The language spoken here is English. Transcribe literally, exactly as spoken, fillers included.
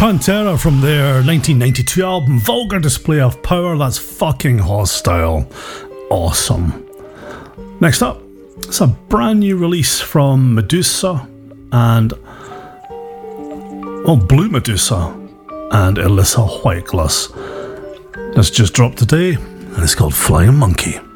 Pantera from their nineteen ninety-two album Vulgar Display of Power. That's fucking hostile. Awesome. Next up, it's a brand new release from Medusa and well, Blue Medusa and Alyssa Whiteglass. It's just dropped today and it's called Flying Monkey.